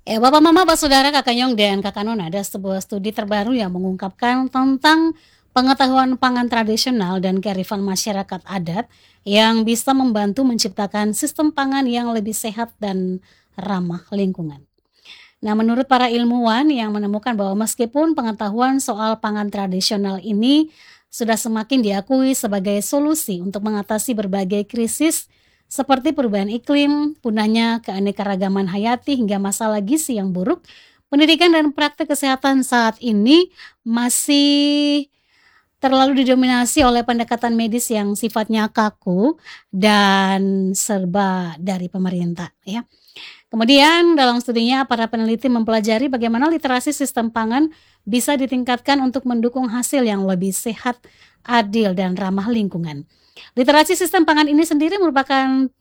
Ya, Bapak, Mama, Pak, Saudara, Kakak Nyong, dan Kakak Nona, ada sebuah studi terbaru yang mengungkapkan tentang pengetahuan pangan tradisional dan kearifan masyarakat adat yang bisa membantu menciptakan sistem pangan yang lebih sehat dan ramah lingkungan. Nah, menurut para ilmuwan yang menemukan bahwa meskipun pengetahuan soal pangan tradisional ini sudah semakin diakui sebagai solusi untuk mengatasi berbagai krisis seperti perubahan iklim, punahnya keanekaragaman hayati hingga masalah gizi yang buruk, pendidikan dan praktek kesehatan saat ini masih terlalu didominasi oleh pendekatan medis yang sifatnya kaku dan serba dari pemerintah, ya. Kemudian dalam studinya para peneliti mempelajari bagaimana literasi sistem pangan bisa ditingkatkan untuk mendukung hasil yang lebih sehat, adil, dan ramah lingkungan. Literasi sistem pangan ini sendiri merupakan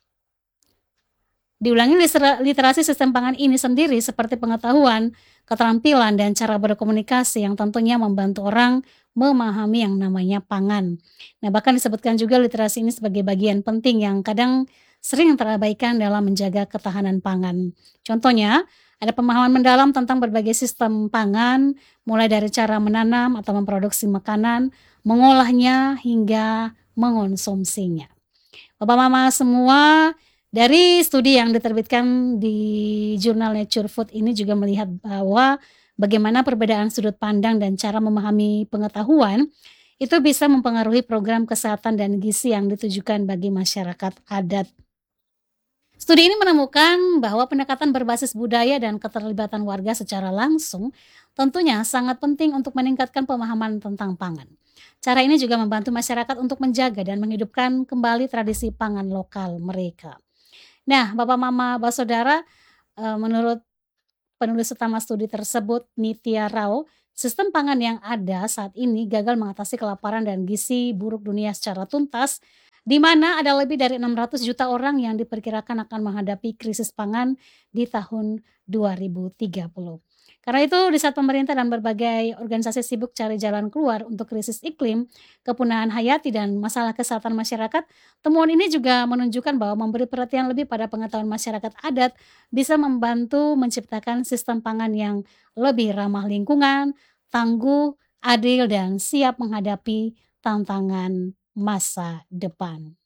literasi sistem pangan ini sendiri seperti pengetahuan, keterampilan, dan cara berkomunikasi yang tentunya membantu orang memahami yang namanya pangan. Nah, bahkan disebutkan juga literasi ini sebagai bagian penting yang kadang sering terabaikan dalam menjaga ketahanan pangan. Contohnya, ada pemahaman mendalam tentang berbagai sistem pangan, mulai dari cara menanam atau memproduksi makanan, mengolahnya, hingga mengonsumsinya. Bapak Mama semua, dari studi yang diterbitkan di jurnal Nature Food ini juga melihat bahwa bagaimana perbedaan sudut pandang dan cara memahami pengetahuan itu bisa mempengaruhi program kesehatan dan gizi yang ditujukan bagi masyarakat adat. Studi ini menemukan bahwa pendekatan berbasis budaya dan keterlibatan warga secara langsung tentunya sangat penting untuk meningkatkan pemahaman tentang pangan. Cara ini juga membantu masyarakat untuk menjaga dan menghidupkan kembali tradisi pangan lokal mereka. Nah, Bapak, Mama, Saudara, menurut penulis utama studi tersebut, Nitya Rao, sistem pangan yang ada saat ini gagal mengatasi kelaparan dan gizi buruk dunia secara tuntas, di mana ada lebih dari 600 juta orang yang diperkirakan akan menghadapi krisis pangan di tahun 2030. Karena itu, di saat pemerintah dan berbagai organisasi sibuk cari jalan keluar untuk krisis iklim, kepunahan hayati, dan masalah kesehatan masyarakat, temuan ini juga menunjukkan bahwa memberi perhatian lebih pada pengetahuan masyarakat adat bisa membantu menciptakan sistem pangan yang lebih ramah lingkungan, tangguh, adil, dan siap menghadapi tantangan masa depan.